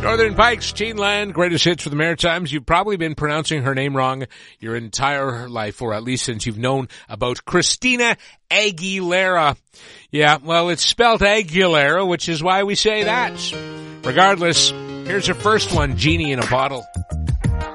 Northern Pikes, Teenland, greatest hits for the Maritimes. You've probably been pronouncing her name wrong your entire life, or at least since you've known about Christina Aguilera. Yeah, well, it's spelled Aguilera, which is why we say that. Regardless, here's her first one, Genie in a Bottle.